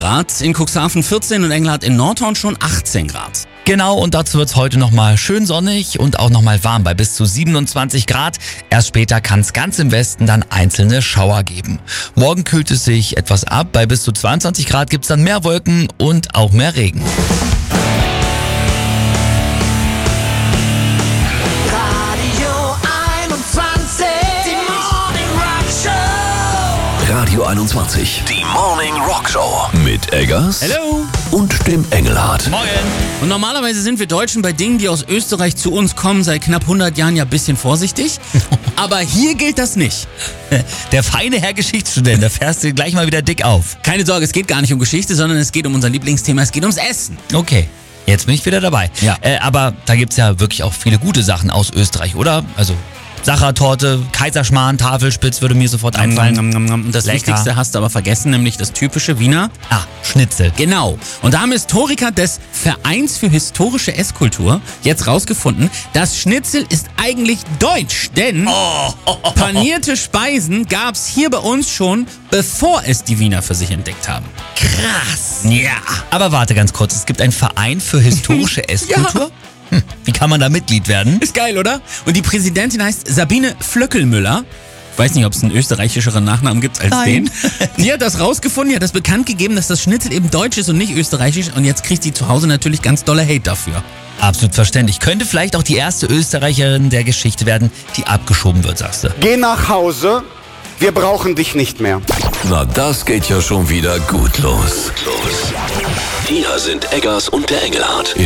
Grad, in Cuxhaven 14 und Engelhardt in Nordhorn schon 18 Grad. Genau, und dazu wird's heute nochmal schön sonnig und auch nochmal warm bei bis zu 27 Grad. Erst später kann's ganz im Westen dann einzelne Schauer geben. Morgen kühlt es sich etwas ab. Bei bis zu 22 Grad gibt's dann mehr Wolken und auch mehr Regen. Radio 21, die Morning Rock Show mit Eggers Hello. und dem Engelhardt. Moin! Und normalerweise sind wir Deutschen bei Dingen, die aus Österreich zu uns kommen, seit knapp 100 Jahren ja ein bisschen vorsichtig. Aber hier gilt das nicht. Der feine Herr Geschichtsstudent, da fährst du gleich mal wieder dick auf. Keine Sorge, es geht gar nicht um Geschichte, sondern es geht um unser Lieblingsthema, es geht ums Essen. Okay, jetzt bin ich wieder dabei. Ja. Aber da gibt's ja wirklich auch viele gute Sachen aus Österreich, oder? Also Sachertorte, Kaiserschmarrn, Tafelspitz würde mir sofort einfallen. Das Lecker. Wichtigste hast du aber vergessen, nämlich das typische Wiener. Schnitzel. Genau. Und da haben Historiker des Vereins für historische Esskultur jetzt rausgefunden, das Schnitzel ist eigentlich deutsch, denn panierte Speisen gab's hier bei uns schon, bevor es die Wiener für sich entdeckt haben. Krass. Ja. Aber warte ganz kurz, es gibt einen Verein für historische Esskultur? Wie kann man da Mitglied werden? Ist geil, oder? Und die Präsidentin heißt Sabine Flöckelmüller. Ich weiß nicht, ob es einen österreichischeren Nachnamen gibt als Nein. den. Die hat das rausgefunden, die hat das bekannt gegeben, dass das Schnitzel eben deutsch ist und nicht österreichisch. Und jetzt kriegt sie zu Hause natürlich ganz dolle Hate dafür. Absolut verständlich. Könnte vielleicht auch die erste Österreicherin der Geschichte werden, die abgeschoben wird, sagst du. Geh nach Hause, wir brauchen dich nicht mehr. Na, das geht ja schon wieder gut los. Hier sind Eggers und der Engelhardt.